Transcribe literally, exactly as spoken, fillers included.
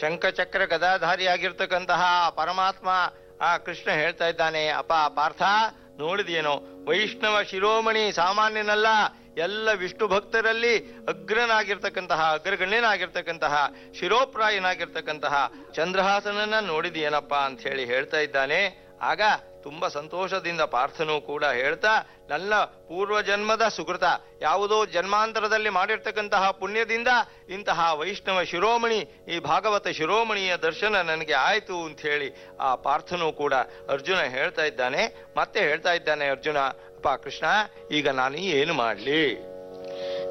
ಶಂಖಚಕ್ರ ಗದಾಧಾರಿಯಾಗಿರ್ತಕ್ಕಂತಹ ಪರಮಾತ್ಮ ಆ ಕೃಷ್ಣ ಹೇಳ್ತಾ ಇದ್ದಾನೆ, ಅಪ್ಪ ಪಾರ್ಥ ನೋಡಿದೇನೋ, ವೈಷ್ಣವ ಶಿರೋಮಣಿ ಸಾಮಾನ್ಯನಲ್ಲ, ಎಲ್ಲ ವಿಷ್ಣು ಭಕ್ತರಲ್ಲಿ ಅಗ್ರನಾಗಿರ್ತಕ್ಕಂತಹ ಅಗ್ರಗಣ್ಯನಾಗಿರ್ತಕ್ಕಂತಹ ಶಿರೋಪ್ರಾಯನಾಗಿರ್ತಕ್ಕಂತಹ ಚಂದ್ರಹಾಸನನ್ನ ನೋಡಿದೆಯೇನಪ್ಪ ಅಂತ ಹೇಳಿ ಹೇಳ್ತಾ ಇದ್ದಾನೆ. ಆಗ ತುಂಬಾ ಸಂತೋಷದಿಂದ ಪಾರ್ಥನೂ ಕೂಡ ಹೇಳ್ತಾ, ನನ್ನ ಪೂರ್ವ ಜನ್ಮದ ಸುಕೃತ, ಯಾವುದೋ ಜನ್ಮಾಂತರದಲ್ಲಿ ಮಾಡಿರ್ತಕ್ಕಂತಹ ಪುಣ್ಯದಿಂದ ಇಂತಹ ವೈಷ್ಣವ ಶಿರೋಮಣಿ, ಈ ಭಾಗವತ ಶಿರೋಮಣಿಯ ದರ್ಶನ ನನಗೆ ಆಯ್ತು ಅಂತ ಹೇಳಿ ಆ ಪಾರ್ಥನೂ ಕೂಡ ಅರ್ಜುನ ಹೇಳ್ತಾ ಇದ್ದಾನೆ. ಮತ್ತೆ ಹೇಳ್ತಾ ಇದ್ದಾನೆ ಅರ್ಜುನ, ಅಪ್ಪ ಕೃಷ್ಣ, ಈಗ ನಾನು ಏನು ಮಾಡ್ಲಿ?